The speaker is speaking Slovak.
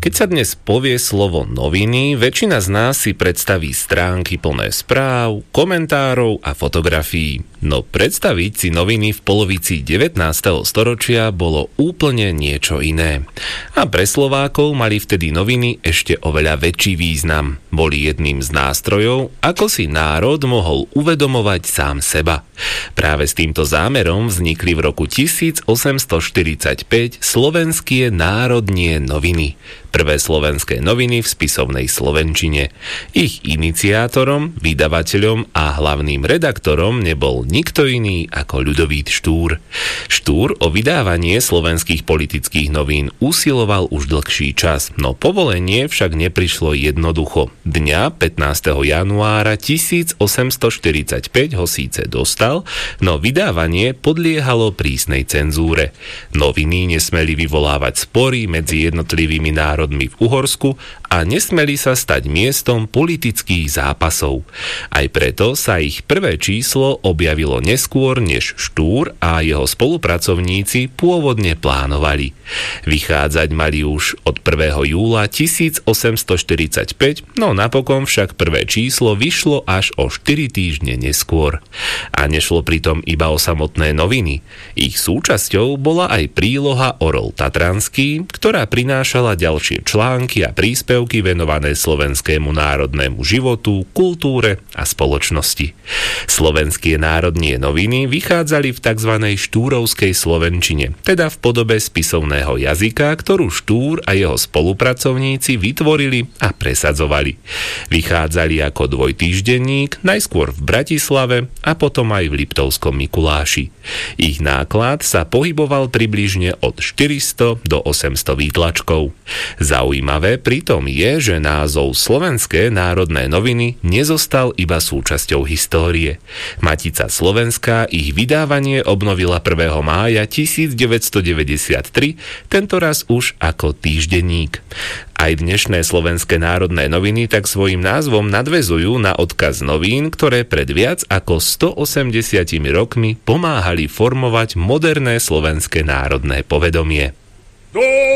Keď sa dnes povie slovo noviny, väčšina z nás si predstaví stránky plné správ, komentárov a fotografií. No predstaviť si noviny v polovici 19. storočia bolo úplne niečo iné. A pre Slovákov mali vtedy noviny ešte oveľa väčší význam. Boli jedným z nástrojov, ako si národ mohol uvedomovať sám seba. Práve s týmto zámerom vznikli v roku 1845 Slovenské národnie noviny. Prvé slovenské noviny v spisovnej slovenčine. Ich iniciátorom, vydavateľom a hlavným redaktorom nebol nikto iný ako Ľudovít Štúr. Štúr o vydávanie slovenských politických novín usiloval už dlhší čas, no povolenie však neprišlo jednoducho. Dňa 15. januára 1845 ho síce dostal, no vydávanie podliehalo prísnej cenzúre. Noviny nesmeli vyvolávať spory medzi jednotlivými národmi v Uhorsku a nesmeli sa stať miestom politických zápasov. Aj preto sa ich prvé číslo objavilo neskôr, než Štúr a jeho spolupracovníci pôvodne plánovali. Vychádzať mali už od 1. júla 1845, no napokon však prvé číslo vyšlo až o 4 týždne neskôr. A nešlo pritom iba o samotné noviny. Ich súčasťou bola aj príloha Orol Tatranský, ktorá prinášala ďalšie články a príspevky venované slovenskému národnému životu, kultúre a spoločnosti. Slovenské národnie noviny vychádzali v tzv. Štúrovskej slovenčine, teda v podobe spisovného jazyka, ktorú Štúr a jeho spolupracovníci vytvorili a presadzovali. Vychádzali ako dvojtýždenník, najskôr v Bratislave a potom aj v Liptovskom Mikuláši. Ich náklad sa pohyboval približne od 400 do 800 výtlačkov. Zaujímavé pritom je, že názov Slovenské národné noviny nezostal iba súčasťou histórie. Matica Slovenská ich vydávanie obnovila 1. mája 1993, tentoraz už ako týždenník. Aj dnešné Slovenské národné noviny tak svojím názvom nadväzujú na odkaz novín, ktoré pred viac ako 180 rokmi pomáhali formovať moderné slovenské národné povedomie.